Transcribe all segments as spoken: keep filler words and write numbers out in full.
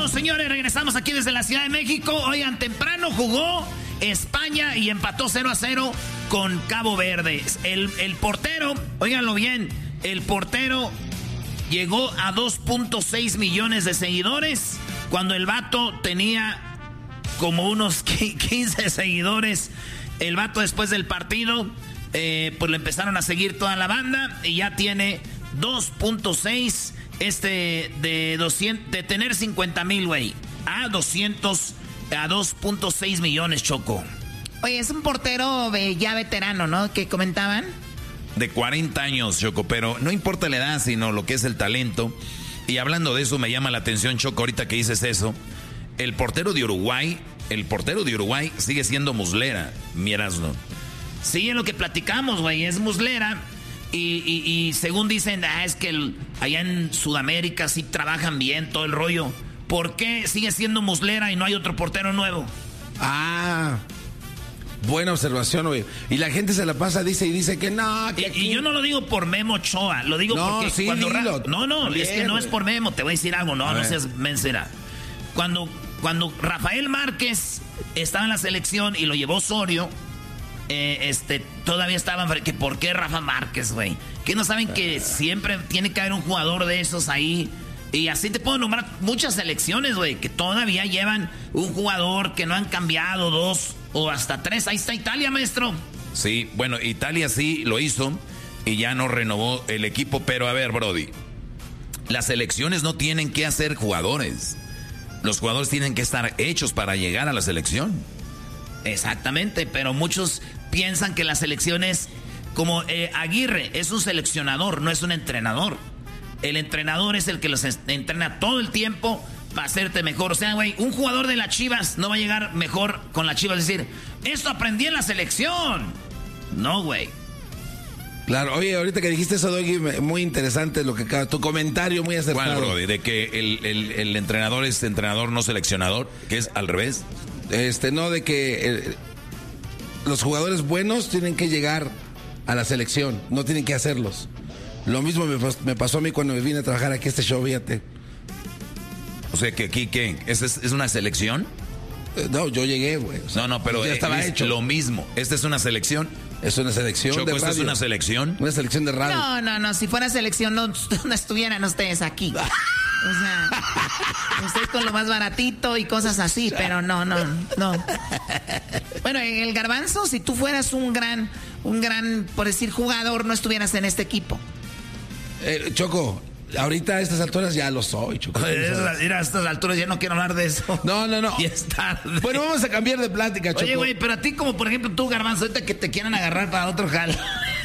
Bueno, señores, regresamos aquí desde la Ciudad de México. Oigan, temprano jugó España y empató cero a cero con Cabo Verde. El, el portero, óiganlo bien, el portero llegó a dos punto seis millones de seguidores cuando el vato tenía como unos quince seguidores. El vato después del partido, eh, pues le empezaron a seguir toda la banda y ya tiene dos punto seis. Este de doscientos, de tener cincuenta mil, güey, a doscientos, a dos punto seis millones, Choco. Oye, es un portero ya veterano, ¿no? Que comentaban. De cuarenta años, Choco, pero no importa la edad, sino lo que es el talento. Y hablando de eso, me llama la atención, Choco, ahorita que dices eso. El portero de Uruguay, el portero de Uruguay sigue siendo Muslera, Mierasno. Sí, es lo que platicamos, güey, es Muslera. Y, y, y según dicen, ah, es que el, allá en Sudamérica sí trabajan bien, todo el rollo. ¿Por qué sigue siendo Muslera y no hay otro portero nuevo? Ah, buena observación, güey. Y la gente se la pasa, dice y dice que no. Que y, aquí... y yo no lo digo por Memo Ochoa, lo digo no, porque sí, cuando... dilo. No, no, Bien, es que no güey. es por Memo, te voy a decir algo, no, a no ver. seas mensera. Cuando, cuando Rafael Márquez estaba en la selección y lo llevó Osorio... Eh, este, todavía estaban, que ¿por qué Rafa Márquez, güey? Que no saben que siempre tiene que haber un jugador de esos ahí. Y así te puedo nombrar muchas selecciones, güey, que todavía llevan un jugador que no han cambiado, dos o hasta tres. Ahí está Italia, maestro. Sí, bueno, Italia sí lo hizo y ya no renovó el equipo. Pero a ver, Brody, las selecciones no tienen que hacer jugadores. Los jugadores tienen que estar hechos para llegar a la selección. Exactamente, pero muchos piensan que la selección es como eh, Aguirre, es un seleccionador, no es un entrenador. El entrenador es el que los entrena todo el tiempo para hacerte mejor. O sea, güey, un jugador de las Chivas no va a llegar mejor con las Chivas. Es decir, esto aprendí en la selección. No, güey. Claro, oye, ahorita que dijiste eso, Doggy, muy interesante lo que acaba, tu comentario muy acertado. ¿Cuál, Brody? De que el, el, el entrenador es entrenador, no seleccionador, que es al revés. Este, no, de que eh, los jugadores buenos tienen que llegar a la selección, no tienen que hacerlos. Lo mismo me, me pasó a mí cuando me vine a trabajar aquí a este show, fíjate. O sea, que aquí, ¿qué? ¿Es, es, es una selección? Eh, no, yo llegué, güey. O sea, no, no, pero ya estaba es hecho. Lo mismo. ¿Esta es una selección? Es una selección Choco, de ¿esta radio. es una selección? Una selección de radio. No, no, no. Si fuera selección, no, no estuvieran ustedes aquí. O sea, ustedes con lo más baratito y cosas así, pero no, no, no. Bueno, el Garbanzo, si tú fueras un gran, un gran, por decir, jugador, no estuvieras en este equipo. Eh, Choco, ahorita a estas alturas ya lo soy, Choco. Mira, a estas alturas ya no quiero hablar de eso. No, no, no. Ya es tarde. Bueno, vamos a cambiar de plática, Choco. Oye, güey, pero a ti como, por ejemplo, tú, Garbanzo, ahorita que te quieran agarrar para otro jal.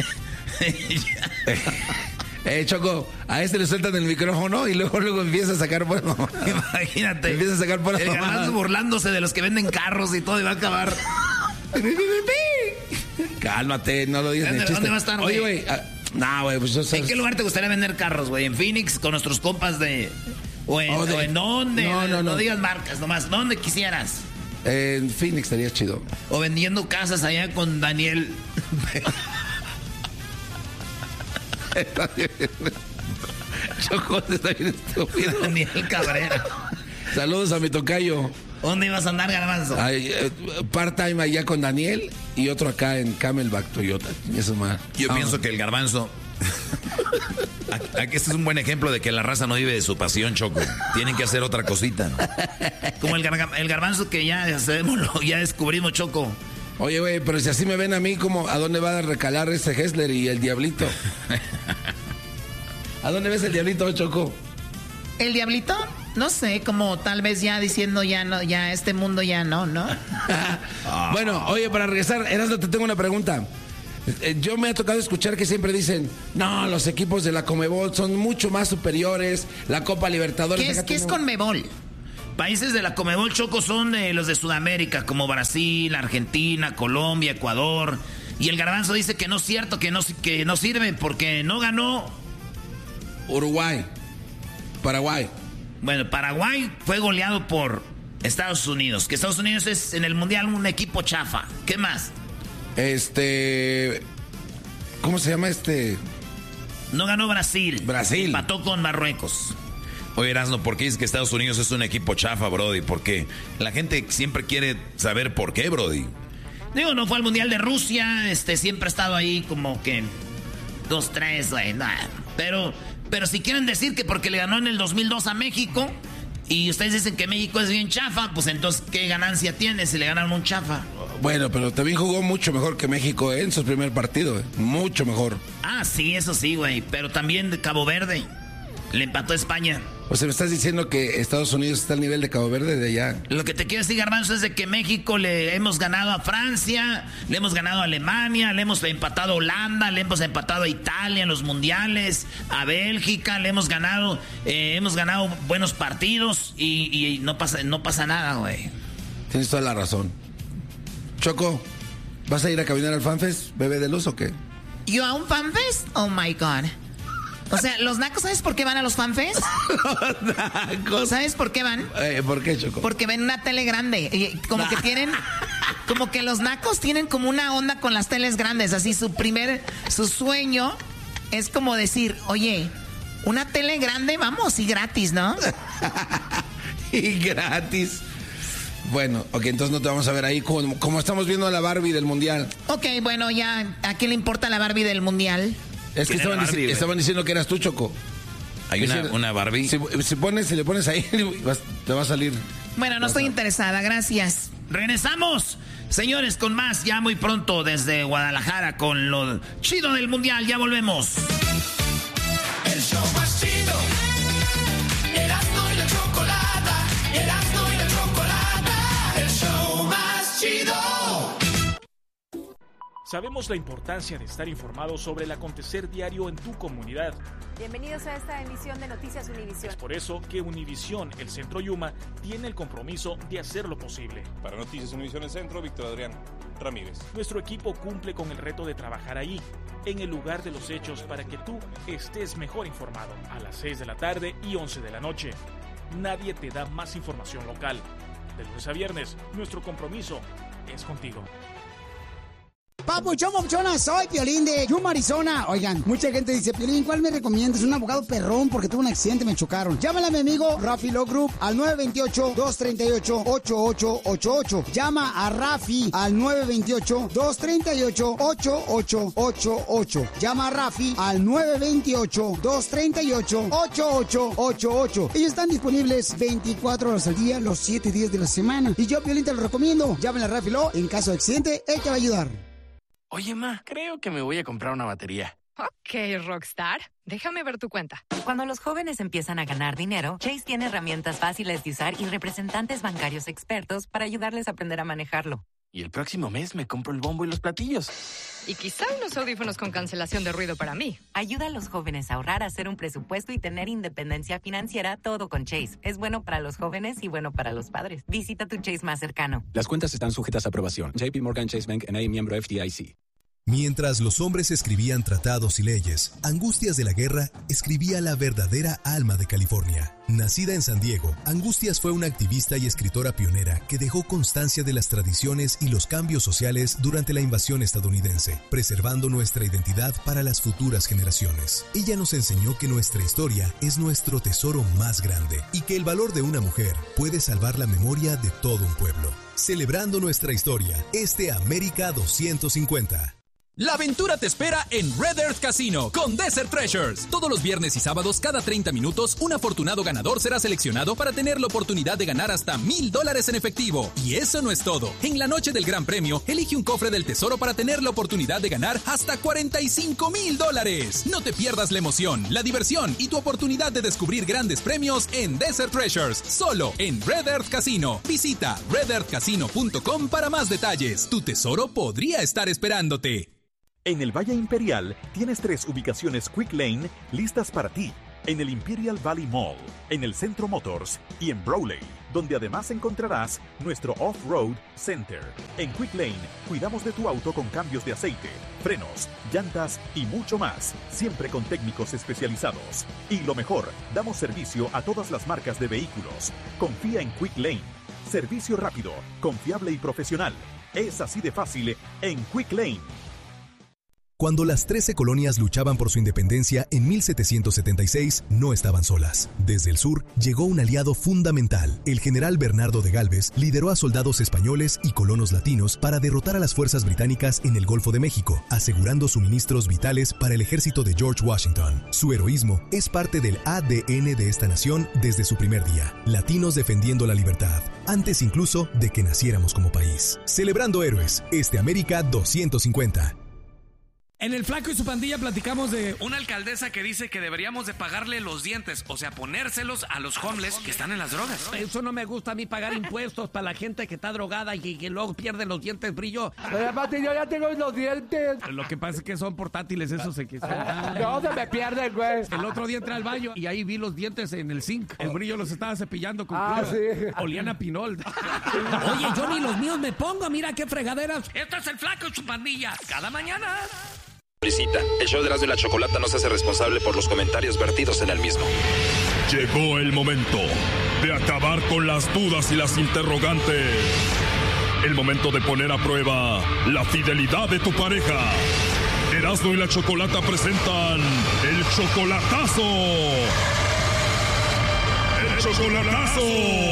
Eh, Choco, a este le sueltan el micrófono y luego luego empieza a sacar, bueno, imagínate. Empieza a sacar por el Garbanzo burlándose de los que venden carros y todo y va a acabar. Cálmate, no lo digas. ¿Dónde, chiste. ¿dónde va a estar, Oye, güey? güey, ah, no, güey, pues yo sé. ¿En qué lugar te gustaría vender carros, güey? ¿En Phoenix con nuestros compas de... O en, Oh, de... o en dónde? No, no, no. No digas marcas nomás. ¿Dónde quisieras? En Phoenix estaría chido. O vendiendo casas allá con Daniel... Choco, está bien estúpido. Daniel Cabrera. Saludos a mi tocayo. ¿Dónde ibas a andar, Garbanzo? Ay, eh, part-time allá con Daniel y otro acá en Camelback Toyota. Eso más. Yo Ah. pienso que el Garbanzo... Aquí este es un buen ejemplo de que la raza no vive de su pasión, Choco. Tienen que hacer otra cosita. Como el, gar el Garbanzo que ya sabemos, ya descubrimos, Choco. Oye, güey, pero si así me ven a mí, como ¿a dónde va a recalar ese Hessler y el Diablito? ¿A dónde ves el Diablito, Choco? ¿El Diablito? No sé, como tal vez ya diciendo ya no, ya este mundo ya no, ¿no? Bueno, oye, para regresar, Erasmo, te tengo una pregunta. Eh, Yo me ha tocado escuchar que siempre dicen, no, los equipos de la Conmebol son mucho más superiores, la Copa Libertadores... ¿Qué es, acá ¿qué es tenemos- Conmebol? Países de la Conmebol, Choco, son de los de Sudamérica, como Brasil, Argentina, Colombia, Ecuador. Y el Garbanzo dice que no es cierto, que no, que no sirve porque no ganó. Uruguay, Paraguay. Bueno, Paraguay fue goleado por Estados Unidos. Que Estados Unidos es en el Mundial un equipo chafa. ¿Qué más? Este... ¿Cómo se llama este...? No ganó Brasil. Brasil. Empató con Marruecos. Oye, Erasno, ¿por qué dices que Estados Unidos es un equipo chafa, Brody? Porque la gente siempre quiere saber por qué, Brody. Digo, no fue al Mundial de Rusia, este, siempre ha estado ahí como que dos, tres, güey, nada. Pero, pero si quieren decir que porque le ganó en el dos mil dos a México y ustedes dicen que México es bien chafa, pues entonces, ¿qué ganancia tiene si le ganaron un chafa? Bueno, pero también jugó mucho mejor que México en su primer partido, ¿eh? Mucho mejor. Ah, sí, eso sí, güey, pero también de Cabo Verde le empató a España. O sea, ¿me estás diciendo que Estados Unidos está al nivel de Cabo Verde de allá? Lo que te quiero decir, Garbanzo, es de que México le hemos ganado a Francia, le hemos ganado a Alemania, le hemos empatado a Holanda, le hemos empatado a Italia en los mundiales, a Bélgica, le hemos ganado, eh, hemos ganado buenos partidos y, y no pasa, no pasa nada, güey. Tienes toda la razón. Choco, ¿vas a ir a caminar al FanFest, bebé de luz o qué? ¿Yo a un FanFest? Oh my God. O sea, los nacos, ¿sabes por qué van a los FanFest? Los nacos. ¿Sabes por qué van? Eh, ¿Por qué, Choco? Porque ven una tele grande. Y como que tienen... Como que los nacos tienen como una onda con las teles grandes. Así su primer... Su sueño es como decir, oye, una tele grande, vamos, y gratis, ¿no? Y gratis. Bueno, ok, entonces no te vamos a ver ahí como, como estamos viendo a la Barbie del Mundial. Ok, bueno, ya, ¿a quién le importa la Barbie del Mundial? Es que estaban, Barbie, dic- estaban diciendo que eras tú, Choco. Hay una, una Barbie. Si, si pones, si le pones ahí, vas, te va a salir. Bueno, no estoy interesada, gracias. Regresamos, señores, con más ya muy pronto desde Guadalajara con lo chido del Mundial. Ya volvemos. El show más chido. Erasmo y la Chocolata. Erasmo y la Chocolata. El show más chido. Sabemos la importancia de estar informados sobre el acontecer diario en tu comunidad. Bienvenidos a esta emisión de Noticias Univisión. Es por eso que Univisión, el Centro Yuma, tiene el compromiso de hacer lo posible. Para Noticias Univisión el Centro, Víctor Adrián Ramírez. Nuestro equipo cumple con el reto de trabajar ahí, en el lugar de los hechos, para que tú estés mejor informado. A las seis de la tarde y once de la noche. Nadie te da más información local. De lunes a viernes, nuestro compromiso es contigo. Papuchón, papuchona, soy Piolín de Yuma, Arizona. Oigan, mucha gente dice, Piolín, ¿cuál me recomiendas? Un abogado perrón porque tuve un accidente, me chocaron. Llámale a mi amigo Rafi Law Group al nueve dos ocho, dos tres ocho, ocho ocho ocho ocho. Llama a Rafi al nueve dos ocho, dos tres ocho, ocho ocho ocho ocho. Llama a Rafi al nueve dos ocho, dos tres ocho, ocho ocho ocho ocho. Ellos están disponibles veinticuatro horas al día, los siete días de la semana. Y yo, Piolín, te lo recomiendo. Llámale a Rafi Law. En caso de accidente, él te va a ayudar. Oye, ma, creo que me voy a comprar una batería. Ok, Rockstar. Déjame ver tu cuenta. Cuando los jóvenes empiezan a ganar dinero, Chase tiene herramientas fáciles de usar y representantes bancarios expertos para ayudarles a aprender a manejarlo. Y el próximo mes me compro el bombo y los platillos. Y quizá unos audífonos con cancelación de ruido para mí. Ayuda a los jóvenes a ahorrar, a hacer un presupuesto y tener independencia financiera, todo con Chase. Es bueno para los jóvenes y bueno para los padres. Visita tu Chase más cercano. Las cuentas están sujetas a aprobación. J P Morgan Chase Bank N A, miembro F D I C. Mientras los hombres escribían tratados y leyes, Angustias de la Guerra escribía la verdadera alma de California. Nacida en San Diego, Angustias fue una activista y escritora pionera que dejó constancia de las tradiciones y los cambios sociales durante la invasión estadounidense, preservando nuestra identidad para las futuras generaciones. Ella nos enseñó que nuestra historia es nuestro tesoro más grande y que el valor de una mujer puede salvar la memoria de todo un pueblo. Celebrando nuestra historia, este América doscientos cincuenta. La aventura te espera en Red Earth Casino con Desert Treasures. Todos los viernes y sábados, cada treinta minutos, un afortunado ganador será seleccionado para tener la oportunidad de ganar hasta mil dólares en efectivo. Y eso no es todo. En la noche del Gran Premio, elige un cofre del tesoro para tener la oportunidad de ganar hasta cuarenta y cinco mil dólares. No te pierdas la emoción, la diversión y tu oportunidad de descubrir grandes premios en Desert Treasures, solo en Red Earth Casino. Visita red earth casino punto com para más detalles. Tu tesoro podría estar esperándote. En el Valle Imperial tienes tres ubicaciones Quick Lane listas para ti. En el Imperial Valley Mall, en el Centro Motors y en Brawley, donde además encontrarás nuestro Off-Road Center. En Quick Lane cuidamos de tu auto con cambios de aceite, frenos, llantas y mucho más, siempre con técnicos especializados. Y lo mejor, damos servicio a todas las marcas de vehículos. Confía en Quick Lane. Servicio rápido, confiable y profesional. Es así de fácil en Quick Lane. Cuando las trece colonias luchaban por su independencia en mil setecientos setenta y seis, no estaban solas. Desde el sur llegó un aliado fundamental. El general Bernardo de Gálvez lideró a soldados españoles y colonos latinos para derrotar a las fuerzas británicas en el Golfo de México, asegurando suministros vitales para el ejército de George Washington. Su heroísmo es parte del A D N de esta nación desde su primer día. Latinos defendiendo la libertad, antes incluso de que naciéramos como país. Celebrando héroes, este América doscientos cincuenta. En el Flaco y su pandilla platicamos de una alcaldesa que dice que deberíamos de pagarle los dientes, o sea, ponérselos a los homeless que están en las drogas. Eso no me gusta a mí, pagar impuestos para la gente que está drogada y que luego pierde los dientes brillo. Pero aparte yo ya tengo los dientes. Lo que pasa es que son portátiles, esos se que son. No, se me pierden, güey. El otro día entré al baño y ahí vi los dientes en el zinc. El brillo los estaba cepillando con Ah, cloro. sí. Olían a pinol. Oye, yo ni los míos me pongo, mira qué fregaderas. Esto es el Flaco y su pandilla, cada mañana. Felicita. El show de Erasmo y la Chocolata no se hace responsable por los comentarios vertidos en el mismo. Llegó el momento de acabar con las dudas y las interrogantes. El momento de poner a prueba la fidelidad de tu pareja. Erasmo y la Chocolata presentan el chocolatazo. ¡El chocolatazo!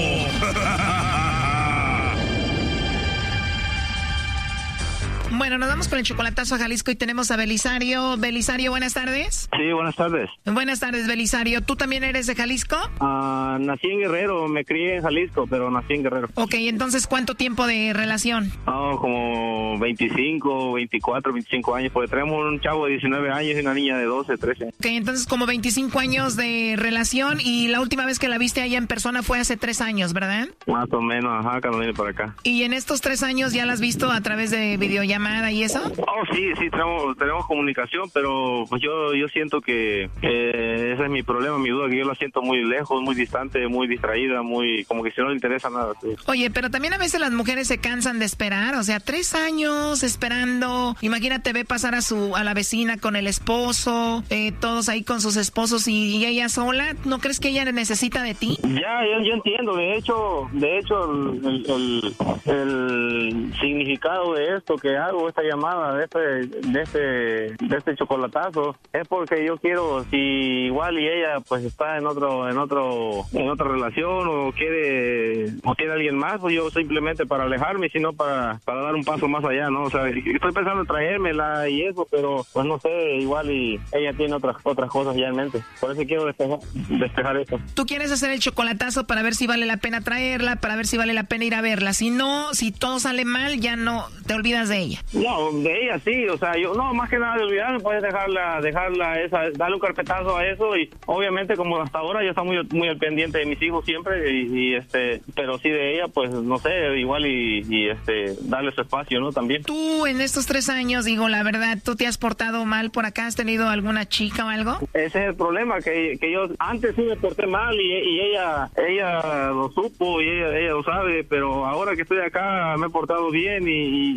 Bueno, nos vamos con el chocolatazo a Jalisco y tenemos a Belisario. Belisario, buenas tardes. Sí, buenas tardes. Buenas tardes, Belisario. ¿Tú también eres de Jalisco? Uh, nací en Guerrero, me crié en Jalisco, pero nací en Guerrero. Ok, entonces, ¿cuánto tiempo de relación? Oh, como veinticinco, veinticuatro, veinticinco años, porque tenemos un chavo de diecinueve años y una niña de doce, trece. Ok, entonces como veinticinco años de relación y la última vez que la viste allá en persona fue hace tres años, ¿verdad? Más o menos, ajá, cuando vine para acá. ¿Y en estos tres años ya la has visto a través de videollamada y eso? Oh, sí, sí, tenemos, tenemos comunicación, pero pues yo, yo siento que eh, ese es mi problema, mi duda, que yo la siento muy lejos, muy distante, muy distraída, muy como que si no le interesa nada. Sí. Oye, pero también a veces las mujeres se cansan de esperar, o sea, tres años esperando. Imagínate, ve pasar a su a la vecina con el esposo, eh, todos ahí con sus esposos y, y ella sola. ¿No crees que ella necesita de ti? Ya, yo, yo entiendo. De hecho, de hecho, el, el, el significado de esto que hago, esta llamada, de este, de este, de este chocolatazo, es porque yo quiero, si igual y ella pues está en otro, en otro, en otra relación o quiere, o tiene alguien más, pues yo simplemente para alejarme, sino para, para dar un paso más allá, ¿no? O sea, estoy pensando en traérmela y eso, pero pues no sé, igual y ella tiene otras, otras cosas ya en mente. Por eso quiero despejar, despejar esto. Tú quieres hacer el chocolatazo para ver si vale la pena traerla, para ver si vale la pena ir a verla. Si no, si todo sale mal, ya no te olvidas de ella. No, de ella sí, o sea, yo no, más que nada de olvidarme, puedes dejarla, dejarla esa, darle un carpetazo a eso y obviamente como hasta ahora yo estoy muy, muy al pendiente de mis hijos siempre y, y este, pero sí de ella, pues no sé, igual y, y este, darle su espacio, ¿no? También. Tú en estos tres años, digo, la verdad, ¿tú te has portado mal por acá? ¿Has tenido alguna chica o algo? Ese es el problema, que, que yo antes sí me porté mal y, y ella, ella lo supo y ella, ella lo sabe, pero ahora que estoy acá me he portado bien y,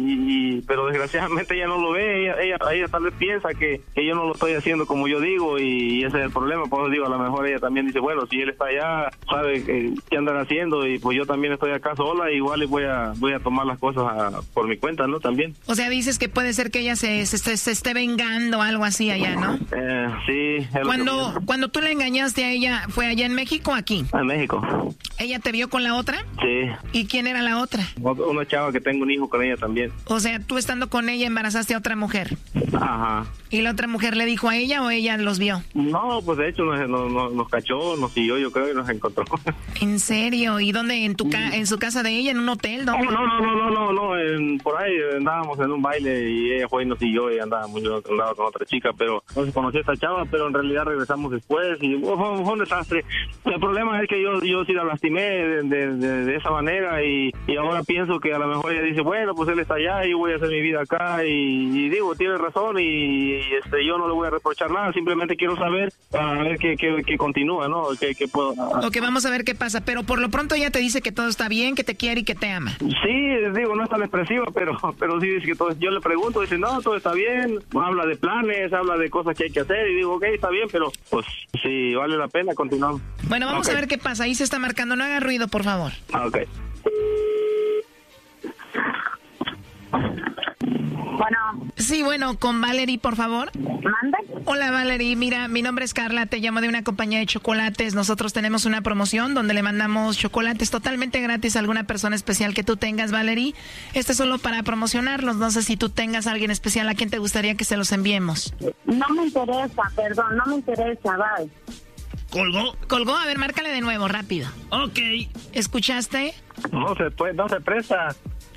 y, y pero desgraciadamente ella no lo ve, ella, ella, ella tal vez piensa que, que yo no lo estoy haciendo como yo digo y ese es el problema, por eso digo, a lo mejor ella también dice, bueno, si él está allá, sabe que, qué andan haciendo y pues yo también estoy acá sola, igual voy a voy a tomar las cosas a, por mi cuenta, ¿no? También. O sea, dices que puede ser que ella se, se, se esté vengando, algo así allá, ¿no? Eh, sí. Es cuando, cuando tú le engañaste a ella, ¿fue allá en México o aquí? En México. ¿Ella te vio con la otra? Sí. ¿Y quién era la otra? Una chava que tengo un hijo con ella también. O sea, tú estando con ella embarazaste a otra mujer. Ajá. ¿Y la otra mujer le dijo a ella o ella los vio? No, pues de hecho nos, nos, nos cachó, nos siguió, yo creo, y nos encontró. ¿En serio? ¿Y dónde? ¿En tu ca en su casa de ella? ¿En un hotel? ¿Dónde? No, no, no, no, no, no, en, por ahí andábamos en un baile y ella fue y nos siguió y andábamos, yo andaba con otra chica, pero no se conoció a esta chava, pero en realidad regresamos después y fue, fue un desastre. El problema es que yo, yo sí la lastimé de, de, de, de esa manera y, y ahora pienso que a lo mejor ella dice, bueno, pues él está allá y voy a hacer mi vida acá y, y digo, tiene razón y, y este yo no le voy a reprochar nada, simplemente quiero saber para ver qué, qué, qué continúa, ¿no? Qué, qué puedo... Ok, vamos a ver qué pasa, pero por lo pronto ella te dice que todo está bien, que te quiere y que te ama. Sí, digo, no es tan expresiva, pero pero sí dice que todo, yo le pregunto, dice, no, todo está bien, habla de planes, habla de cosas que hay que hacer y digo, ok, está bien, pero pues si vale la pena, continuamos. Bueno, vamos okay. a ver qué pasa, ahí se está marcando, no haga ruido, por favor. Ok. Bueno. Sí, bueno, con Valerie, por favor. ¿Manda? Hola, Valerie. Mira, mi nombre es Carla, te llamo de una compañía de chocolates. Nosotros tenemos una promoción donde le mandamos chocolates totalmente gratis a alguna persona especial que tú tengas, Valerie. Este es solo para promocionarlos. No sé si tú tengas a alguien especial a quien te gustaría que se los enviemos. No me interesa, perdón, no me interesa, bye. ¿Colgó? Colgó, a ver, márcale de nuevo, rápido. Ok. ¿Escuchaste? No se puede, no se presta.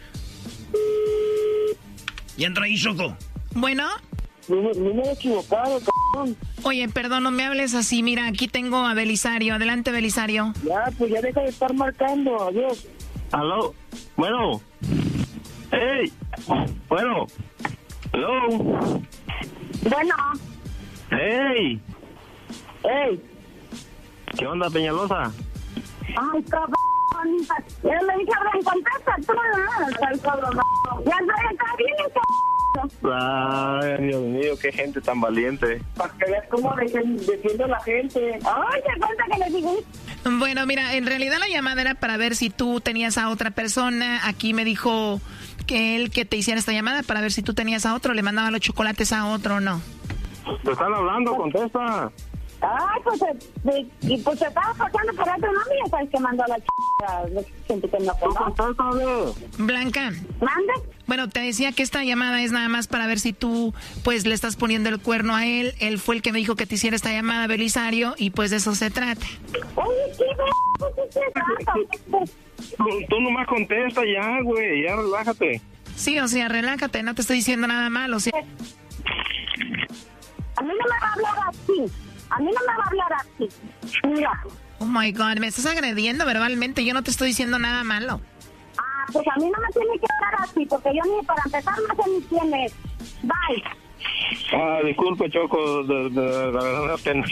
Y entra ahí, Choco. Bueno. No, no me he equivocado, cabrón. Oye, perdón, no me hables así. Mira, aquí tengo a Belisario. Adelante, Belisario. Ya, pues ya deja de estar marcando. Adiós. Aló. Bueno. Hey. Bueno. Hello. Bueno. Hey. Hey. ¿Qué onda, Peñalosa? Ay, cabrón. Ya le dije, Abraham, contesta tú, ¿no? Ya estoy acá bien, cabrón. Ay, Dios mío, qué gente tan valiente. Para que veas cómo defiende a la gente. Ay, ¿te cuenta que le digo? Bueno, mira, en realidad la llamada era para ver si tú tenías a otra persona. Aquí me dijo que él que te hiciera esta llamada para ver si tú tenías a otro, le mandaba los chocolates a otro o no. Te están hablando, contesta. Ay, pues, eh, y pues se estaba pasando por otro nombre y ya sabes que mandó a la ch... gente que no conoce. Blanca. ¿Mande? Bueno, te decía que esta llamada es nada más para ver si tú, pues, le estás poniendo el cuerno a él. Él fue el que me dijo que te hiciera esta llamada, Belisario, y pues de eso se trata. Oye, ¿qué pues, se trata? Tú, tú nomás contesta ya, güey, ya relájate. Sí, o sea, relájate, no te estoy diciendo nada malo, o sea... A mí no me va a hablar así. A mí no me va a hablar así. Mira. Oh my God, me estás agrediendo verbalmente. Yo no te estoy diciendo nada malo. Ah, pues a mí no me tiene que hablar así, porque yo ni para empezar no sé ni quién es. Bye. Ah, disculpe, Choco, de, de, la verdad me da pena.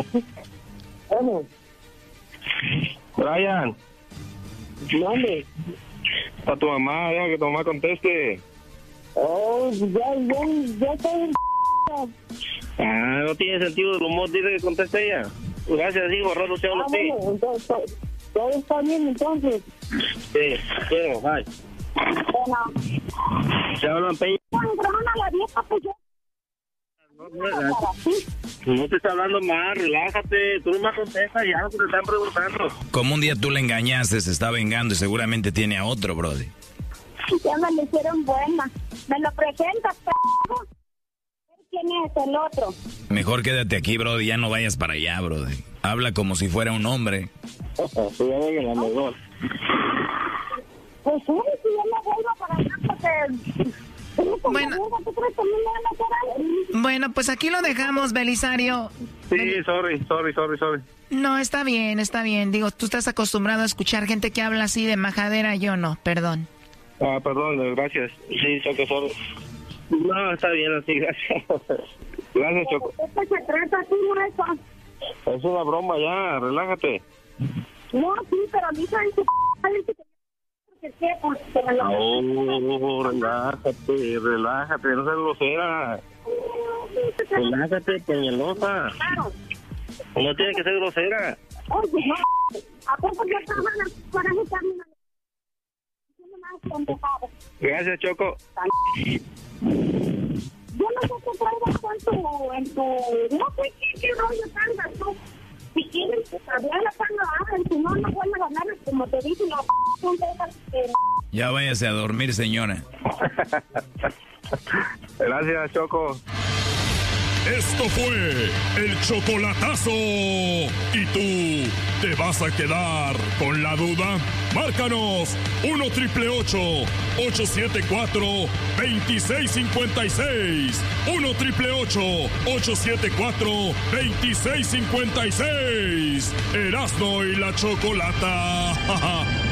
Brian. ¿Dónde? A tu mamá, deja que tu mamá conteste. Oh, ya, ya, ya estoy... Ah, no tiene sentido el humor, dile que conteste ella. Gracias, hijo, rato te hablo a ti. Entonces, todo está bien, entonces. Sí, bueno, bye. Bueno. Se hablan peña. Bueno, hermana, la vieja, pues yo... No, no, no te está hablando mal, relájate. Tú no me contestas ya lo que te están preguntando. Como un día tú le engañaste, se está vengando y seguramente tiene a otro, brody. Ya me lo hicieron buena. Me lo presentas, p***. ¿Quién es el otro? Mejor quédate aquí, brody, ya no vayas para allá, brody. Habla como si fuera un hombre. Sí, ya ven la mejor. Pues sí, si yo me vuelvo para allá porque... Bueno, bueno, pues aquí lo dejamos, Belisario. Sí, sorry, sorry, sorry, sorry. No, está bien, está bien. Digo, tú estás acostumbrado a escuchar gente que habla así de majadera, yo no, perdón. Ah, perdón, gracias. Sí, Choco, sorry. No, está bien así, gracias. Gracias, Choco. ¿Qué se trata así, eso? Es una broma ya, relájate. No, sí, pero a mí saben que... No, relájate, relájate, no seas grosera. Relájate, Peñalosa. No tiene que ser grosera. Oye, no, ¿a poco yo estaba para quitarme una... Gracias, Choco. Yo no sé qué traigas en tu, en tu... No sé qué, qué rollo traigas tú. Si quieres hablar, cuando hablan, si no, no vuelven a hablar, como te dije, no, no te... Ya váyase a dormir, señora. Gracias, Choco. Esto fue el chocolatazo. ¿Y tú te vas a quedar con la duda? Márcanos uno triple ocho, ocho siete cuatro, dos seis cinco seis. uno triple ocho, ocho siete cuatro, dos seis cinco seis. Erasmo y la Chocolata.